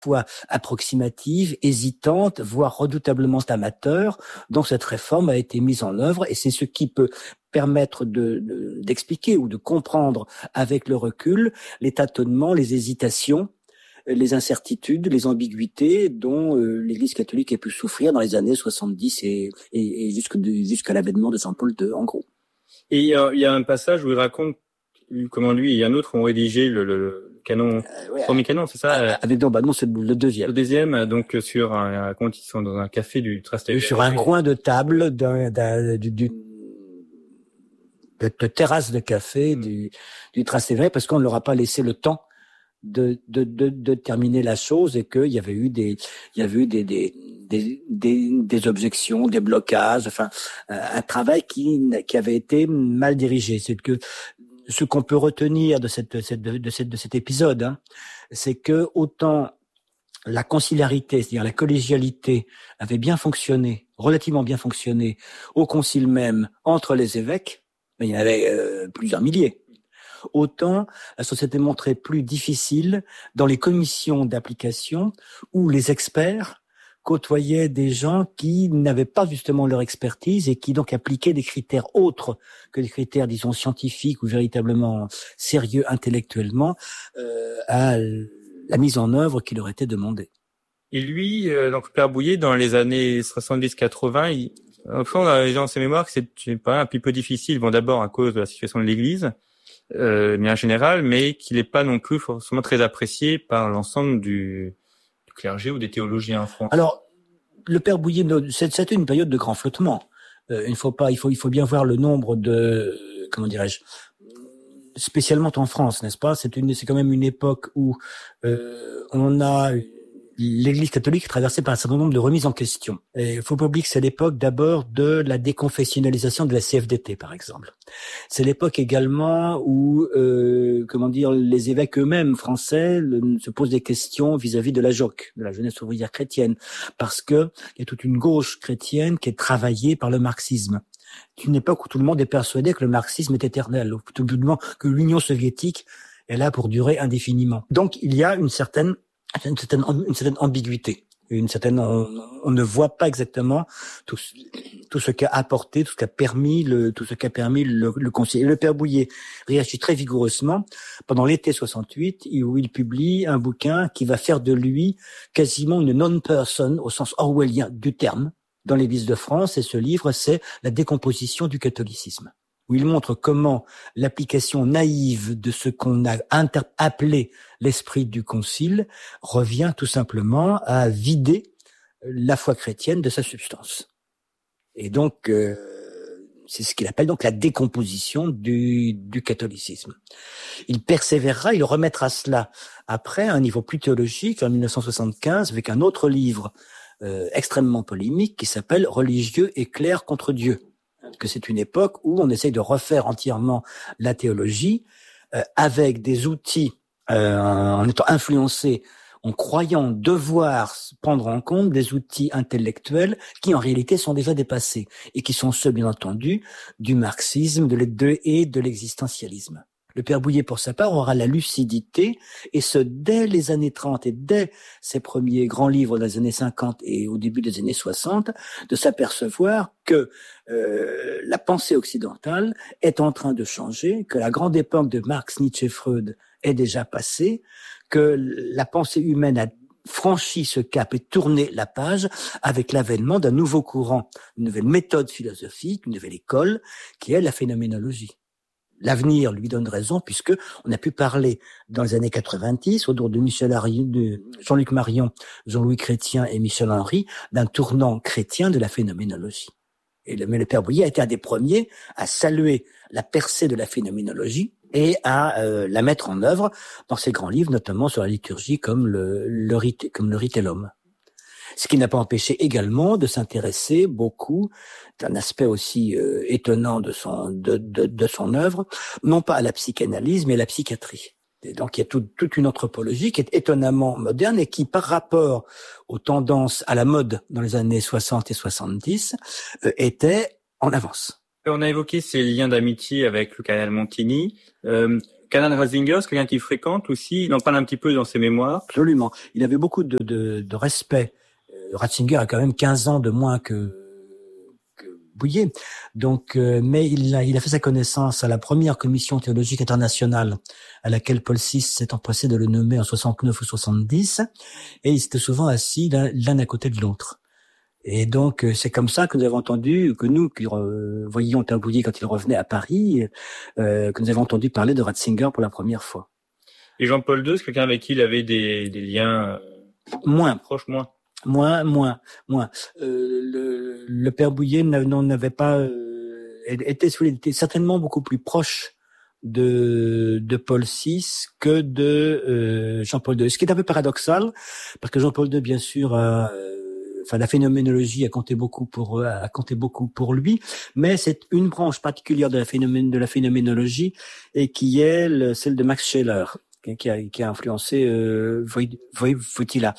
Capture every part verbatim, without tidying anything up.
fois approximative, hésitante, voire redoutablement amateur. Donc cette réforme a été mise en œuvre et c'est ce qui peut permettre de, de, d'expliquer ou de comprendre avec le recul les tâtonnements, les hésitations, les incertitudes, les ambiguïtés dont euh, l'Église catholique a pu souffrir dans les années soixante-dix et, et, et jusque de, jusqu'à l'avènement de Saint Paul deux, en gros. Et il y a, il y a un passage où il raconte comment lui et un autre ont rédigé le, le, le canon, euh, ouais, premier canon, c'est ça euh, Avec donc, bah non, c'est le deuxième. Le deuxième, donc sur un, raconte ils sont dans un café du Trastevere. Sur un coin de table d'un, d'un, du, du de, de terrasse de café mmh. du, du Trastevere, parce qu'on ne leur a pas laissé le temps de, de, de, de terminer la chose et qu'il y avait eu des, il y avait eu des, des, des, des, des objections, des blocages, enfin, un travail qui, qui avait été mal dirigé. C'est que, ce qu'on peut retenir de cette, de cette, de cette, de cet épisode, hein, c'est que autant la conciliarité, c'est-à-dire la collégialité, avait bien fonctionné, relativement bien fonctionné, au concile même, entre les évêques, mais il y en avait euh, plusieurs milliers. Autant, ça s'était montré plus difficile dans les commissions d'application où les experts côtoyaient des gens qui n'avaient pas justement leur expertise et qui donc appliquaient des critères autres que des critères, disons, scientifiques ou véritablement sérieux intellectuellement euh, à la mise en œuvre qui leur était demandée. Et lui, euh, donc Père Bouillet, dans les années soixante-dix quatre-vingts, il, au fond, on a dans ses mémoires que c'est pas un petit peu difficile. Bon, d'abord à cause de la situation de l'Église, euh, mais en général, mais qu'il n'est pas non plus forcément très apprécié par l'ensemble du, du clergé ou des théologiens en France. Alors, le Père Bouillet, c'était une période de grand flottement. Euh, il faut pas, il faut, il faut bien voir le nombre de, comment dirais-je, spécialement en France, n'est-ce pas? C'est une, c'est quand même une époque où euh, on a l'Église catholique est traversée par un certain nombre de remises en question. Et il faut pas oublier que c'est l'époque d'abord de la déconfessionnalisation de la C F D T, par exemple. C'est l'époque également où, euh, comment dire, les évêques eux-mêmes français le, se posent des questions vis-à-vis de la J O C, de la jeunesse ouvrière chrétienne, parce que il y a toute une gauche chrétienne qui est travaillée par le marxisme. C'est une époque où tout le monde est persuadé que le marxisme est éternel, où tout le monde que l'Union soviétique est là pour durer indéfiniment. Donc il y a une certaine Une certaine, une certaine ambiguïté, une certaine, on, on ne voit pas exactement tout, tout ce qu'a apporté, tout ce qu'a permis le, tout ce qu'a permis le, le conseiller. Le Père Bouillet réagit très vigoureusement pendant l'été soixante-huit, où il publie un bouquin qui va faire de lui quasiment une non-person au sens orwellien du terme dans l'Église de France. Et ce livre, c'est La décomposition du catholicisme, où il montre comment l'application naïve de ce qu'on a inter- appelé l'esprit du concile revient tout simplement à vider la foi chrétienne de sa substance. Et donc, euh, c'est ce qu'il appelle donc la décomposition du, du catholicisme. Il persévérera, il remettra cela après à un niveau plus théologique en dix-neuf cent soixante-quinze avec un autre livre euh, extrêmement polémique qui s'appelle « Religieux et clercs contre Dieu ». Que c'est une époque où on essaye de refaire entièrement la théologie euh, avec des outils, euh, en étant influencé, en croyant devoir prendre en compte des outils intellectuels qui en réalité sont déjà dépassés et qui sont ceux, bien entendu, du marxisme de de, et de l'existentialisme. Le Père Bouillet, pour sa part, aura la lucidité, et ce, dès les années trente et dès ses premiers grands livres des années cinquante et au début des années soixante, de s'apercevoir que euh, la pensée occidentale est en train de changer, que la grande époque de Marx, Nietzsche et Freud est déjà passée, que la pensée humaine a franchi ce cap et tourné la page avec l'avènement d'un nouveau courant, une nouvelle méthode philosophique, une nouvelle école, qui est la phénoménologie. L'avenir lui donne raison, puisque on a pu parler dans les années quatre-vingt-dix, autour de Michel Arion, de Jean-Luc Marion, Jean-Louis Chrétien et Michel Henry, d'un tournant chrétien de la phénoménologie. Et le, mais le Père Bouillet a été un des premiers à saluer la percée de la phénoménologie et à euh, la mettre en œuvre dans ses grands livres, notamment sur la liturgie, comme le, le rite, comme le rite et l'homme. Ce qui n'a pas empêché également de s'intéresser beaucoup, d'un aspect aussi euh, étonnant de son de, de, de son œuvre, non pas à la psychanalyse, mais à la psychiatrie. Et donc il y a tout, toute une anthropologie qui est étonnamment moderne et qui, par rapport aux tendances à la mode dans les années soixante et soixante-dix, euh, était en avance. On a évoqué ses liens d'amitié avec le cardinal Montini. Euh, cardinal Ratzinger, c'est quelqu'un qu'il fréquente aussi. Il en parle un petit peu dans ses mémoires. Absolument. Il avait beaucoup de, de, de respect. Euh, Ratzinger a quand même quinze ans de moins que, que Bouillet. Donc, euh, mais il a, il a fait sa connaissance à la première commission théologique internationale à laquelle Paul six s'est empressé de le nommer en soixante-neuf ou soixante-dix. Et ils étaient souvent assis l'un, l'un à côté de l'autre. Et donc, c'est comme ça que nous avons entendu, que nous, qui euh, voyions Père Bouillet quand il revenait à Paris, euh, que nous avons entendu parler de Ratzinger pour la première fois. Et Jean-Paul deux, c'est quelqu'un avec qui il avait des, des liens moins proches, moins Moins, moins, moins. Euh, le, le Père Bouillet n'avait pas, euh, était, était certainement beaucoup plus proche de, de Paul six que de euh, Jean-Paul deux. Ce qui est un peu paradoxal, parce que Jean-Paul deux, bien sûr, a... Euh, Enfin, la phénoménologie a compté beaucoup pour a compté beaucoup pour lui, mais c'est une branche particulière de la phénomène de la phénoménologie et qui est le, celle de Max Scheler, qui a qui a influencé euh, Wojtyła.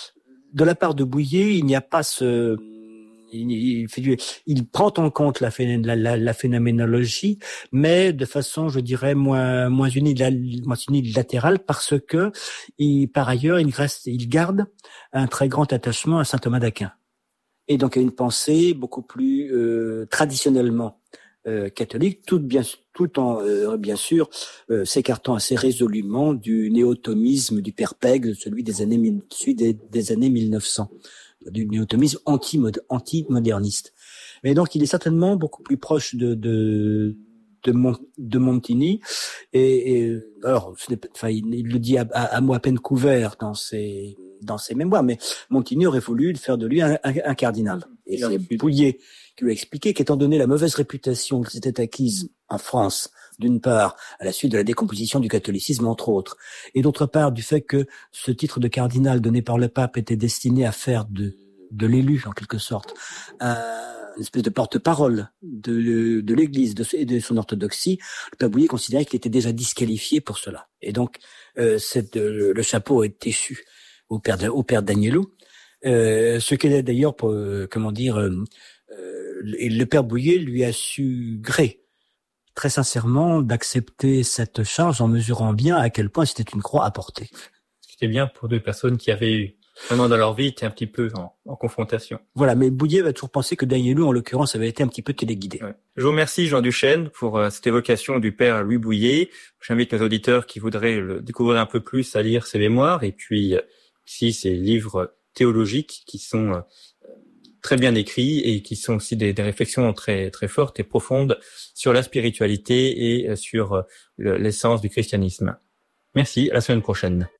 De la part de Bouillet, il n'y a pas ce il, il, fait du, il prend en compte la, la, la, la phénoménologie, mais de façon, je dirais, moins moins unilatérale, parce que il, par ailleurs, il reste, il garde un très grand attachement à saint Thomas d'Aquin, et donc à une pensée beaucoup plus euh, traditionnellement euh, catholique, tout bien, tout en euh, bien sûr euh, s'écartant assez résolument du néo-thomisme du Père Pègue, celui des années celui des, des années mille neuf cents. Du néo-thomisme anti-moderniste. Mais donc, il est certainement beaucoup plus proche de de de, Mon, de Montini. Et, et alors, ce n'est, enfin, il, il le dit à, à, à mot à peine couvert dans ses dans ses mémoires. Mais Montini aurait voulu faire de lui un, un, un cardinal. Et c'est Bouillet qui lui a expliqué qu'étant donné la mauvaise réputation qui s'était acquise en France, d'une part, à la suite de la décomposition du catholicisme, entre autres, et d'autre part, du fait que ce titre de cardinal donné par le pape était destiné à faire de, de l'élu, en quelque sorte, un, une espèce de porte-parole de, de l'Église de, et de son orthodoxie, le Père Bouillet considérait qu'il était déjà disqualifié pour cela. Et donc, euh, cette, euh, le chapeau est échu au père, au père d'Agnello, euh, ce qu'elle est d'ailleurs, pour, euh, comment dire, euh, euh, et le Père Bouillet lui a su gré très sincèrement d'accepter cette charge en mesurant bien à quel point c'était une croix à porter. C'était bien pour deux personnes qui avaient vraiment dans leur vie été un petit peu en, en confrontation. Voilà, mais Bouillet va toujours penser que Danielou, en l'occurrence, avait été un petit peu téléguidé. Ouais. Je vous remercie, Jean Duchesne, pour euh, cette évocation du père Louis Bouillet. J'invite les auditeurs qui voudraient le découvrir un peu plus à lire ses mémoires et puis euh, ici ses livres théologiques qui sont euh, très bien écrits et qui sont aussi des, des réflexions très très fortes et profondes sur la spiritualité et sur l'essence du christianisme. Merci, à la semaine prochaine.